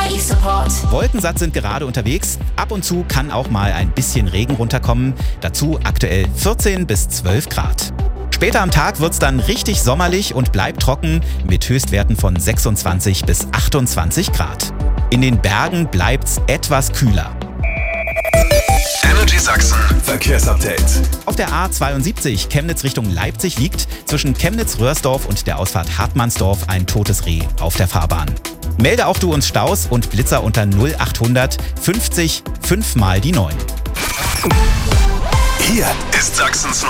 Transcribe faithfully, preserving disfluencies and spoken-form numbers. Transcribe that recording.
K I-Support. Wolkensatt sind gerade unterwegs. Ab und zu kann auch mal ein bisschen Regen runterkommen. Dazu aktuell vierzehn bis zwölf Grad. Später am Tag wird's dann richtig sommerlich und bleibt trocken mit Höchstwerten von sechsundzwanzig bis achtundzwanzig Grad. In den Bergen bleibt's etwas kühler. Energy Sachsen Verkehrsupdate. Auf der A zweiundsiebzig Chemnitz Richtung Leipzig liegt zwischen Chemnitz-Röhrsdorf und der Ausfahrt Hartmannsdorf ein totes Reh auf der Fahrbahn. Melde auch du uns Staus und Blitzer unter null achthundert fünfzig fünf mal die neun. Hier ist Sachsens